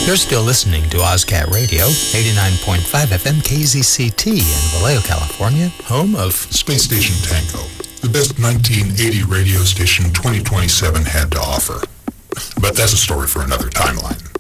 You're still listening to OzCat Radio, 89.5 FM KZCT in Vallejo, California, home of Space Station Tango, the best 1980 radio station 2027 had to offer. But that's a story for another timeline.